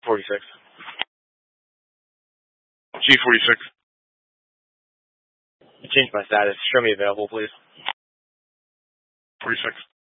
46. G46. Change my status. Show me available, please. 46.